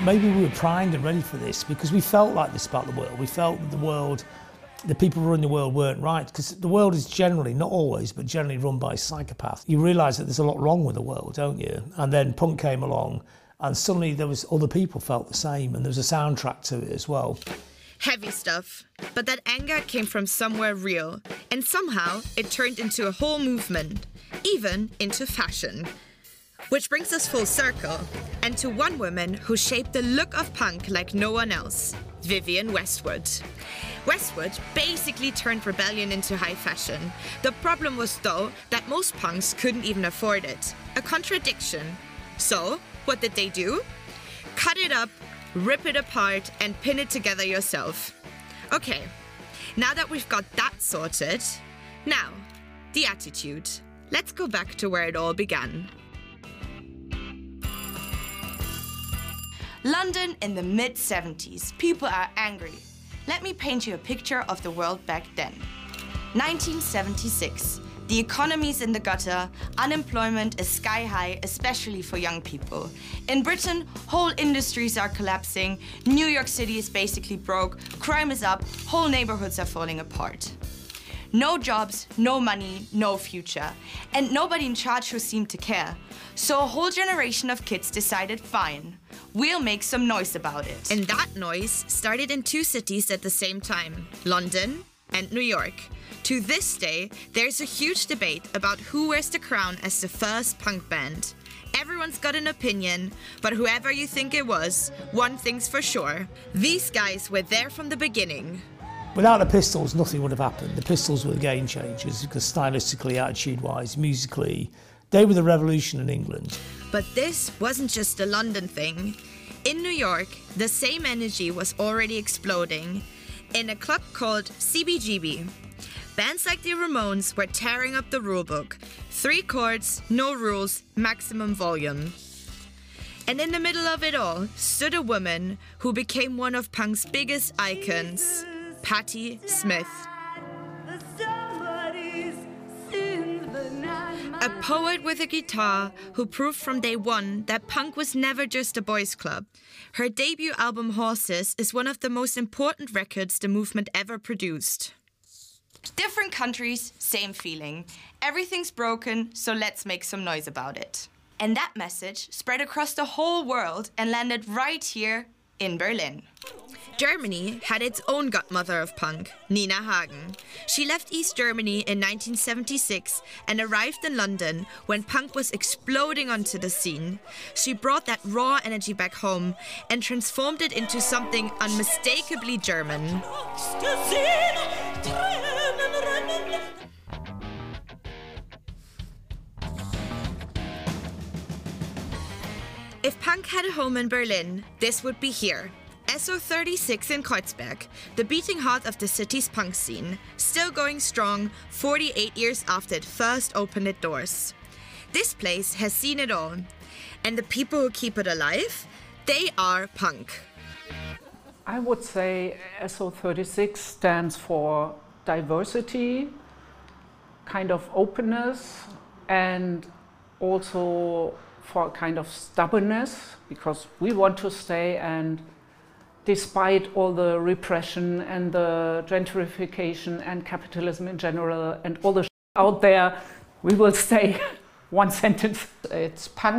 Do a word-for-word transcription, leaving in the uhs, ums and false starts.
Maybe we were primed and ready for this because we felt like this about the world. We felt that the world, the people running the world weren't right, because the world is generally, not always, but generally run by psychopaths. You realise that there's a lot wrong with the world, don't you? And then punk came along and suddenly there was other people felt the same, and there was a soundtrack to it as well. Heavy stuff, but that anger came from somewhere real, and somehow it turned into a whole movement, even into fashion. Which brings us full circle, and to one woman who shaped the look of punk like no one else, Vivienne Westwood. Westwood basically turned rebellion into high fashion. The problem was, though, that most punks couldn't even afford it. A contradiction. So, what did they do? Cut it up, rip it apart, and pin it together yourself. Okay, now that we've got that sorted, now, the attitude. Let's go back to where it all began. London in the mid seventies. People are angry. Let me paint you a picture of the world back then. nineteen seventy-six. The economy's in the gutter, unemployment is sky high, especially for young people. In Britain, whole industries are collapsing, New York City is basically broke, crime is up, whole neighborhoods are falling apart. No jobs, no money, no future. And nobody in charge who seemed to care. So a whole generation of kids decided, fine, we'll make some noise about it. And that noise started in two cities at the same time, London and New York. To this day, there's a huge debate about who wears the crown as the first punk band. Everyone's got an opinion, but whoever you think it was, one thing's for sure. These guys were there from the beginning. Without the Pistols, nothing would have happened. The Pistols were the game changers because stylistically, attitude-wise, musically, they were the revolution in England. But this wasn't just a London thing. In New York, the same energy was already exploding in a club called C B G B. Bands like the Ramones were tearing up the rulebook. Three chords, no rules, maximum volume. And in the middle of it all stood a woman who became one of punk's biggest icons, Patti Smith. A poet with a guitar who proved from day one that punk was never just a boys' club. Her debut album Horses is one of the most important records the movement ever produced. Different countries, same feeling. Everything's broken, so let's make some noise about it. And that message spread across the whole world and landed right here in Berlin. Germany had its own godmother of punk, Nina Hagen. She left East Germany in nineteen seventy-six and arrived in London when punk was exploding onto the scene. She brought that raw energy back home and transformed it into something unmistakably German. If punk had a home in Berlin, this would be here. S O thirty-six in Kreuzberg, the beating heart of the city's punk scene, still going strong forty-eight years after it first opened its doors. This place has seen it all, and the people who keep it alive, they are punk. I would say S O thirty-six stands for diversity, kind of openness, and also for a kind of stubbornness, because we want to stay, and despite all the repression and the gentrification and capitalism in general and all the shit out there, we will stay. One sentence. It's punk